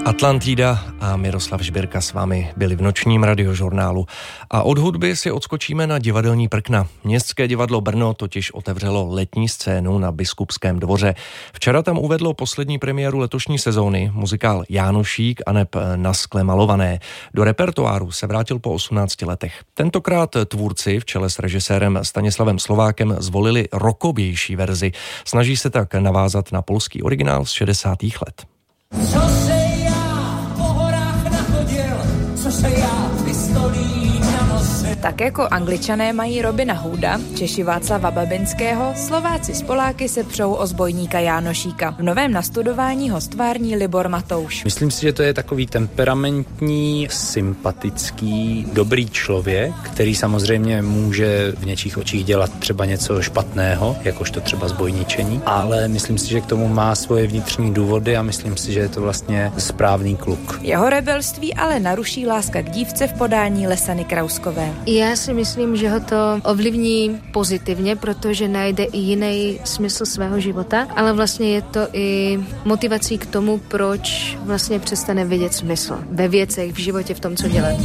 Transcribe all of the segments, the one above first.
Atlantida a Miroslav Žbirka s vámi byli v nočním radiožurnálu. A od hudby si odskočíme na divadelní prkna. Městské divadlo Brno totiž otevřelo letní scénu na Biskupském dvoře. Včera tam uvedlo poslední premiéru letošní sezóny muzikál Jánošík aneb Na skle malované. Do repertoáru se vrátil po 18 letech. Tentokrát tvůrci v čele s režisérem Stanislavem Slovákem zvolili rockovější verzi. Snaží se tak navázat na polský originál z 60. let. Co se já po horách nachodil, co se já pistolí na nose. Tak jako Angličané mají Robina Hooda, Češi Václava Babinského, Slováci s Poláky se přou o zbojníka Jánošíka. V novém nastudování ho stvární Libor Matouš. Myslím si, že to je takový temperamentní, sympatický, dobrý člověk, který samozřejmě může v něčích očích dělat třeba něco špatného, jakožto třeba zbojničení, ale myslím si, že k tomu má svoje vnitřní důvody a myslím si, že je to vlastně správný kluk. Jeho rebelství ale naruší láska k dívce v podání Lesany Krauskové. Já si myslím, že ho to ovlivní pozitivně, protože najde i jiný smysl svého života, ale vlastně je to i motivací k tomu, proč vlastně přestane vidět smysl ve věcech, v životě, v tom, co dělá.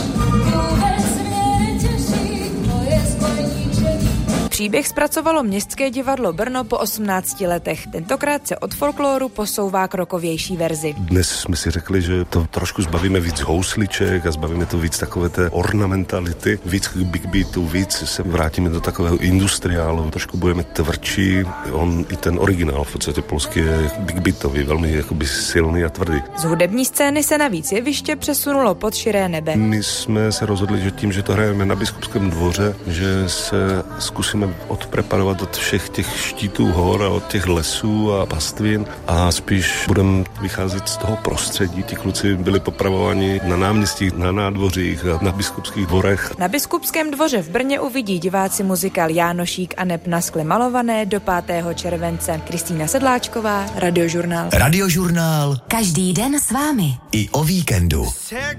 Příběh zpracovalo Městské divadlo Brno po 18 letech. Tentokrát se od folkloru posouvá k rockovější verzi. Dnes jsme si řekli, že to trošku zbavíme víc housliček a zbavíme to víc takové té ornamentality, víc big beatu, víc se vrátíme do takového industriálu, trošku budeme tvrdší. On i ten originál v podstatě polský je big beatový, velmi jakoby silný a tvrdý. Z hudební scény se navíc jeviště přesunulo pod širé nebe. My jsme se rozhodli, že tím, že to hrajeme na Biskupském dvoře, že se zkusíme odpreparovat od všech těch štítů hor a od těch lesů a pastvin a spíš budeme vycházet z toho prostředí. Ti kluci byli popravováni na náměstích, na nádvořích a na biskupských dvorech. Na Biskupském dvoře v Brně uvidí diváci muzikál Jánošík aneb Na skle malované do 5. července. Kristýna Sedláčková, Radiožurnál. Radiožurnál. Každý den s vámi. I o víkendu.